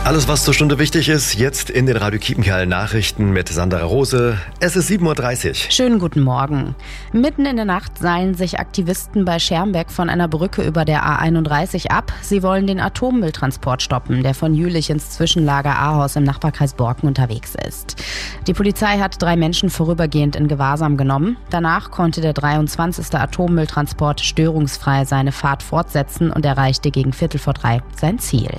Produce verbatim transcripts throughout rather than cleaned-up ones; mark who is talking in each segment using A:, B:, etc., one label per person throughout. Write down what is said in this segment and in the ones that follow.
A: Alles, was zur Stunde wichtig ist, jetzt in den Radio Kiepenkerl Nachrichten mit Sandra Rose. Es ist sieben Uhr dreißig.
B: Schönen guten Morgen. Mitten in der Nacht seilen sich Aktivisten bei Schermbeck von einer Brücke über der A einunddreißig ab. Sie wollen den Atommülltransport stoppen, der von Jülich ins Zwischenlager Ahaus im Nachbarkreis Borken unterwegs ist. Die Polizei hat drei Menschen vorübergehend in Gewahrsam genommen. Danach konnte der dreiundzwanzigste Atommülltransport störungsfrei seine Fahrt fortsetzen und erreichte gegen Viertel vor drei sein Ziel.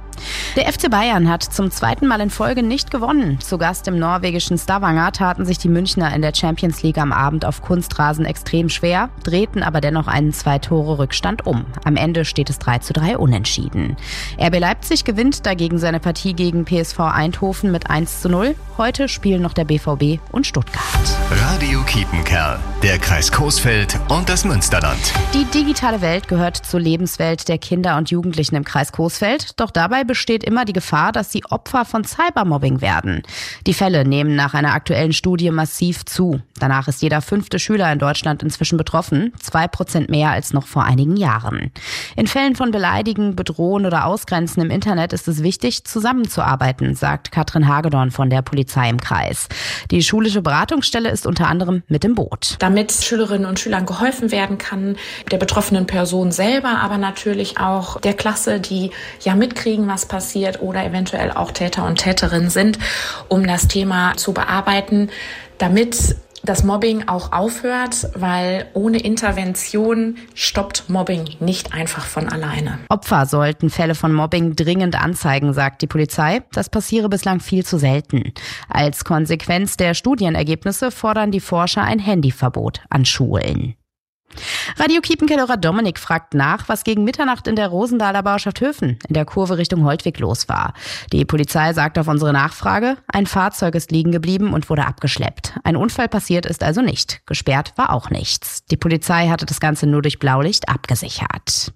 B: Der F C Bayern hat zum zweiten Mal in Folge nicht gewonnen. Zu Gast im norwegischen Stavanger taten sich die Münchner in der Champions League am Abend auf Kunstrasen extrem schwer, drehten aber dennoch einen Zwei-Tore-Rückstand um. Am Ende steht es drei zu drei unentschieden. R B Leipzig gewinnt dagegen seine Partie gegen P S V Eindhoven mit eins zu null. Heute spielen noch der B V B und Stuttgart.
C: Radio Kiepenkerl, der Kreis Coesfeld und das Münsterland.
B: Die digitale Welt gehört zur Lebenswelt der Kinder und Jugendlichen im Kreis Coesfeld. Doch dabei besteht immer die Gefahr, dass sie Opfer von Cybermobbing werden. Die Fälle nehmen nach einer aktuellen Studie massiv zu. Danach ist jeder fünfte Schüler in Deutschland inzwischen betroffen, zwei Prozent mehr als noch vor einigen Jahren. In Fällen von Beleidigen, Bedrohen oder Ausgrenzen im Internet ist es wichtig, zusammenzuarbeiten, sagt Katrin Hagedorn von der Polizei im Kreis. Die schulische Beratungsstelle ist unter anderem mit im Boot.
D: Damit Schülerinnen und Schülern geholfen werden kann, der betroffenen Person selber, aber natürlich auch der Klasse, die ja mitkriegen, was passiert oder eventuell auch Täter und Täterinnen sind, um das Thema zu bearbeiten, damit das Mobbing auch aufhört, weil ohne Intervention stoppt Mobbing nicht einfach von alleine.
B: Opfer sollten Fälle von Mobbing dringend anzeigen, sagt die Polizei. Das passiere bislang viel zu selten. Als Konsequenz der Studienergebnisse fordern die Forscher ein Handyverbot an Schulen. Radio Kiepenkerl Dominik fragt nach, was gegen Mitternacht in der Rosendaler Bauerschaft Höfen in der Kurve Richtung Holtwig los war. Die Polizei sagt auf unsere Nachfrage, ein Fahrzeug ist liegen geblieben und wurde abgeschleppt. Ein Unfall passiert ist also nicht. Gesperrt war auch nichts. Die Polizei hatte das Ganze nur durch Blaulicht abgesichert.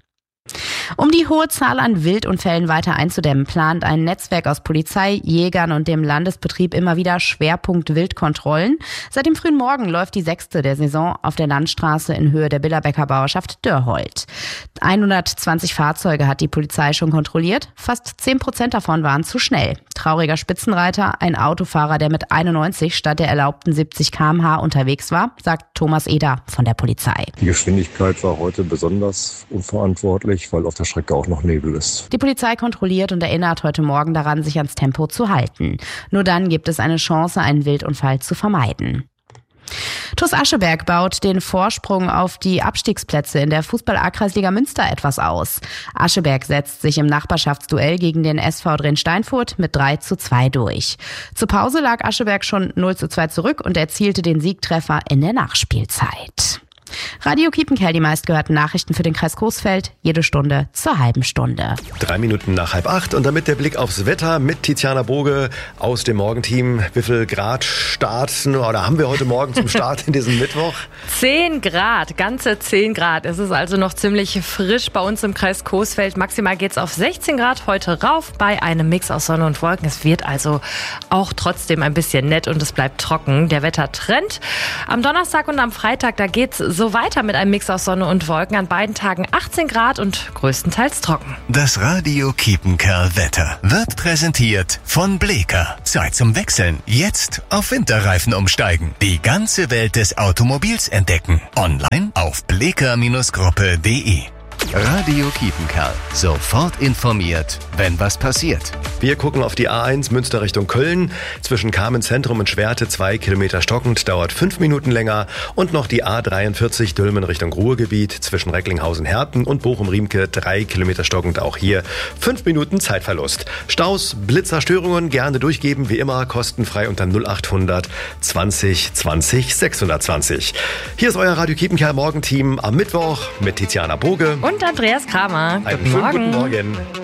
B: Um die hohe Zahl an Wildunfällen weiter einzudämmen, plant ein Netzwerk aus Polizei, Jägern und dem Landesbetrieb immer wieder Schwerpunkt Wildkontrollen. Seit dem frühen Morgen läuft die sechste der Saison auf der Landstraße in Höhe der Billerbecker Bauerschaft Dörrholt. hundertzwanzig Fahrzeuge hat die Polizei schon kontrolliert. Fast zehn Prozent davon waren zu schnell. Trauriger Spitzenreiter, ein Autofahrer, der mit einundneunzig statt der erlaubten siebzig Kilometer pro Stunde unterwegs war, sagt Thomas Eder von der Polizei.
E: Die Geschwindigkeit war heute besonders unverantwortlich, weil auf der Strecke auch noch Nebel ist.
B: Die Polizei kontrolliert und erinnert heute Morgen daran, sich ans Tempo zu halten. Nur dann gibt es eine Chance, einen Wildunfall zu vermeiden. T U S Ascheberg baut den Vorsprung auf die Abstiegsplätze in der Fußball-A-Kreisliga Münster etwas aus. Ascheberg setzt sich im Nachbarschaftsduell gegen den S V Drensteinfurt mit drei zu zwei durch. Zur Pause lag Ascheberg schon null zu zwei zurück und erzielte den Siegtreffer in der Nachspielzeit. Radio Kiepenkerl, die meistgehörten Nachrichten für den Kreis Coesfeld, jede Stunde zur halben Stunde.
A: Drei Minuten nach halb acht und damit der Blick aufs Wetter mit Tiziana Boge aus dem Morgenteam. Wie viel Grad starten oder haben wir heute Morgen zum Start in diesem Mittwoch?
F: Zehn Grad, ganze zehn Grad. Es ist also noch ziemlich frisch bei uns im Kreis Coesfeld. Maximal geht's auf sechzehn Grad heute rauf bei einem Mix aus Sonne und Wolken. Es wird also auch trotzdem ein bisschen nett und es bleibt trocken. Der Wettertrend am Donnerstag und am Freitag, da geht's so weiter mit einem Mix aus Sonne und Wolken. An beiden Tagen achtzehn Grad und größtenteils trocken.
C: Das Radio Kiepenkerl Wetter wird präsentiert von Bleker. Zeit zum Wechseln. Jetzt auf Winterreifen umsteigen. Die ganze Welt des Automobils entdecken. Online auf bleker Gruppe punkt de. Radio Kiepenkerl. Sofort informiert, wenn was passiert.
A: Wir gucken auf die A eins Münster Richtung Köln. Zwischen Kamenz-Zentrum und Schwerte zwei Kilometer stockend, dauert fünf Minuten länger. Und noch die A dreiundvierzig Dülmen Richtung Ruhrgebiet zwischen Recklinghausen-Herten und Bochum-Riemke drei Kilometer stockend. Auch hier fünf Minuten Zeitverlust. Staus, Blitzer, Störungen gerne durchgeben, wie immer kostenfrei unter null achthundert zwanzig zwanzig sechshundertzwanzig. Hier ist euer Radio Kiepenkerl Morgenteam am Mittwoch mit Tiziana Boge
F: und Andreas Kramer.
A: Einen
F: Guten
A: schönen
F: Morgen.
A: guten Morgen.